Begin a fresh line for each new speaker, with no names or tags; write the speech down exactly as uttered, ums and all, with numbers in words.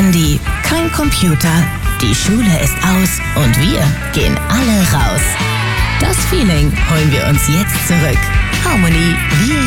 Handy, kein Computer. Die Schule ist aus und wir gehen alle raus. Das Feeling holen wir uns jetzt zurück. Harmony, wir